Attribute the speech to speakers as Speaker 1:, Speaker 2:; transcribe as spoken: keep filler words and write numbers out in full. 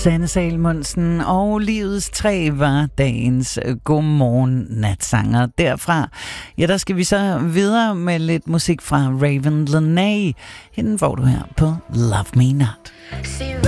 Speaker 1: Sanne Salomonsen og Livets Træ var dagens godmorgen natsanger. Derfra, ja, der skal vi så videre med lidt musik fra Raven Lenae. Hende får du her på Love Me Not.